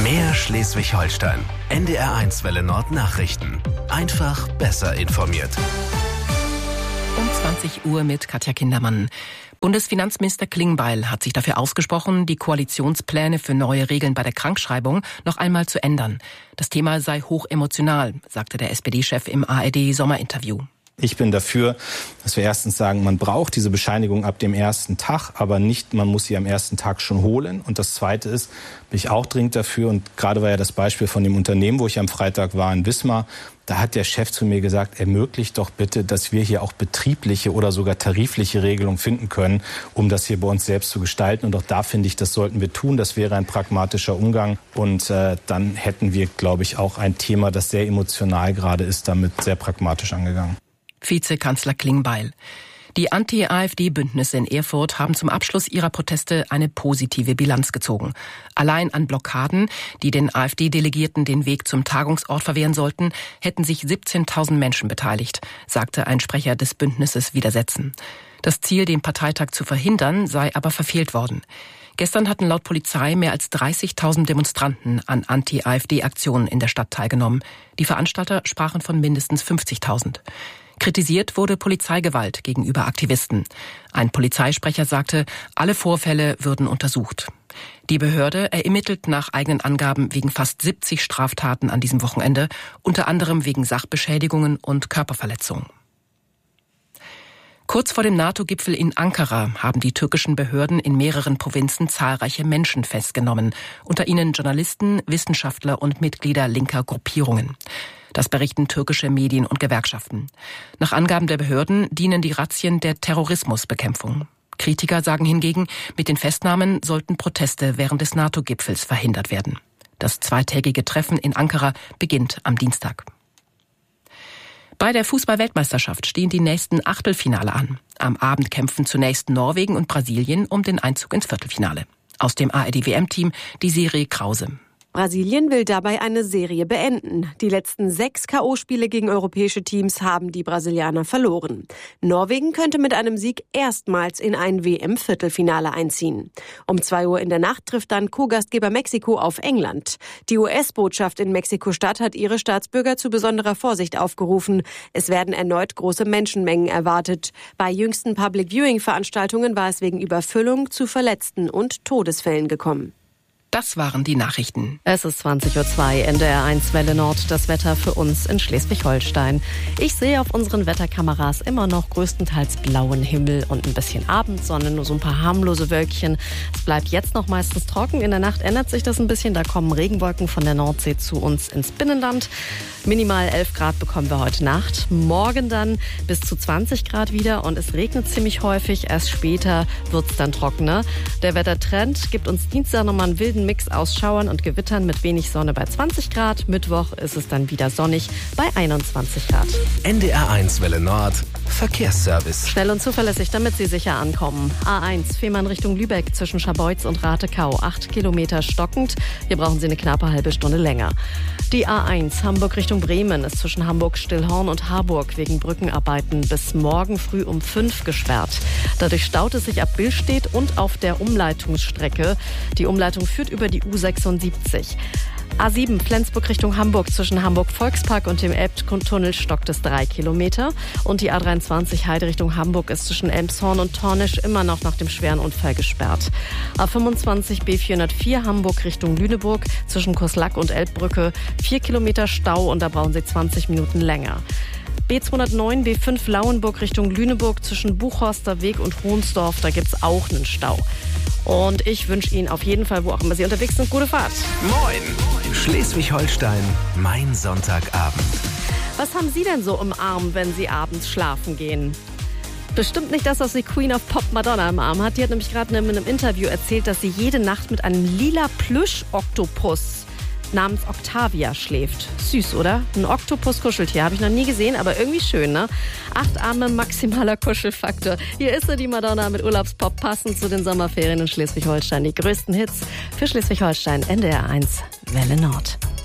Mehr Schleswig-Holstein. NDR1 Welle Nord Nachrichten. Einfach besser informiert. Um 20 Uhr mit Katja Kindermann. Bundesfinanzminister Klingbeil hat sich dafür ausgesprochen, die Koalitionspläne für neue Regeln bei der Krankschreibung noch einmal zu ändern. Das Thema sei hochemotional, sagte der SPD-Chef im ARD-Sommerinterview. Ich bin dafür, dass wir erstens sagen, man braucht diese Bescheinigung ab dem ersten Tag, aber nicht, man muss sie am ersten Tag schon holen. Und das Zweite ist, bin ich auch dringend dafür, und gerade war ja das Beispiel von dem Unternehmen, wo ich am Freitag war in Wismar, da hat der Chef zu mir gesagt, ermöglicht doch bitte, dass wir hier auch betriebliche oder sogar tarifliche Regelungen finden können, um das hier bei uns selbst zu gestalten. Und auch da finde ich, das sollten wir tun. Das wäre ein pragmatischer Umgang. Und dann hätten wir, glaube ich, auch ein Thema, das sehr emotional gerade ist, damit sehr pragmatisch angegangen. Vizekanzler Klingbeil. Die Anti-AfD-Bündnisse in Erfurt haben zum Abschluss ihrer Proteste eine positive Bilanz gezogen. Allein an Blockaden, die den AfD-Delegierten den Weg zum Tagungsort verwehren sollten, hätten sich 17.000 Menschen beteiligt, sagte ein Sprecher des Bündnisses Widersetzen. Das Ziel, den Parteitag zu verhindern, sei aber verfehlt worden. Gestern hatten laut Polizei mehr als 30.000 Demonstranten an Anti-AfD-Aktionen in der Stadt teilgenommen. Die Veranstalter sprachen von mindestens 50.000. Kritisiert wurde Polizeigewalt gegenüber Aktivisten. Ein Polizeisprecher sagte, alle Vorfälle würden untersucht. Die Behörde ermittelt nach eigenen Angaben wegen fast 70 Straftaten an diesem Wochenende, unter anderem wegen Sachbeschädigungen und Körperverletzungen. Kurz vor dem NATO-Gipfel in Ankara haben die türkischen Behörden in mehreren Provinzen zahlreiche Menschen festgenommen, unter ihnen Journalisten, Wissenschaftler und Mitglieder linker Gruppierungen. Das berichten türkische Medien und Gewerkschaften. Nach Angaben der Behörden dienen die Razzien der Terrorismusbekämpfung. Kritiker sagen hingegen, mit den Festnahmen sollten Proteste während des NATO-Gipfels verhindert werden. Das zweitägige Treffen in Ankara beginnt am Dienstag. Bei der Fußball-Weltmeisterschaft stehen die nächsten Achtelfinale an. Am Abend kämpfen zunächst Norwegen und Brasilien um den Einzug ins Viertelfinale. Aus dem ARD-WM-Team die Serie Krause. Brasilien will dabei eine Serie beenden. Die letzten 6 K.O.-Spiele gegen europäische Teams haben die Brasilianer verloren. Norwegen könnte mit einem Sieg erstmals in ein WM-Viertelfinale einziehen. Um 2 Uhr in der Nacht trifft dann Co-Gastgeber Mexiko auf England. Die US-Botschaft in Mexiko-Stadt hat ihre Staatsbürger zu besonderer Vorsicht aufgerufen. Es werden erneut große Menschenmengen erwartet. Bei jüngsten Public-Viewing-Veranstaltungen war es wegen Überfüllung zu Verletzten und Todesfällen gekommen. Das waren die Nachrichten. Es ist 20.02 Uhr, NDR1 Welle Nord, das Wetter für uns in Schleswig-Holstein. Ich sehe auf unseren Wetterkameras immer noch größtenteils blauen Himmel und ein bisschen Abendsonne, nur so ein paar harmlose Wölkchen. Es bleibt jetzt noch meistens trocken, in der Nacht ändert sich das ein bisschen, da kommen Regenwolken von der Nordsee zu uns ins Binnenland. Minimal 11 Grad bekommen wir heute Nacht, morgen dann bis zu 20 Grad wieder und es regnet ziemlich häufig, erst später wird es dann trockener. Der Wettertrend gibt uns Dienstag nochmal einen wilden Mix aus Schauern und Gewittern mit wenig Sonne bei 20 Grad. Mittwoch ist es dann wieder sonnig bei 21 Grad. NDR1 Welle Nord, Verkehrsservice. Schnell und zuverlässig, damit Sie sicher ankommen. A1, Fehmarn Richtung Lübeck zwischen Scharbeutz und Ratekau. 8 Kilometer stockend. Hier brauchen Sie eine knappe halbe Stunde länger. Die A1, Hamburg Richtung Bremen, ist zwischen Hamburg-Stillhorn und Harburg wegen Brückenarbeiten bis morgen früh um 5 gesperrt. Dadurch staut es sich ab Billstedt und auf der Umleitungsstrecke. Die Umleitung führt über die U76. A7 Flensburg Richtung Hamburg zwischen Hamburg-Volkspark und dem Elbtunnel stockt es 3 Kilometer. Und die A23 Heide Richtung Hamburg ist zwischen Elmshorn und Tornisch immer noch nach dem schweren Unfall gesperrt. A25 B404 Hamburg Richtung Lüneburg zwischen Kurslack und Elbbrücke 4 Kilometer Stau und da brauchen Sie 20 Minuten länger. B209 B5 Lauenburg Richtung Lüneburg zwischen Buchhorster Weg und Hohnsdorf, da gibt's auch einen Stau. Und ich wünsche Ihnen auf jeden Fall, wo auch immer Sie unterwegs sind, gute Fahrt. Moin! Schleswig-Holstein, mein Sonntagabend. Was haben Sie denn so im Arm, wenn Sie abends schlafen gehen? Bestimmt nicht das, was die Queen of Pop Madonna im Arm hat. Die hat nämlich gerade in einem Interview erzählt, dass sie jede Nacht mit einem lila Plüsch-Oktopus namens Octavia schläft. Süß, oder? Ein Oktopus-Kuscheltier. Habe ich noch nie gesehen, aber irgendwie schön, ne? 8 Arme, maximaler Kuschelfaktor. Hier ist sie, die Madonna mit Urlaubspop, passend zu den Sommerferien in Schleswig-Holstein. Die größten Hits für Schleswig-Holstein, NDR1 Welle Nord.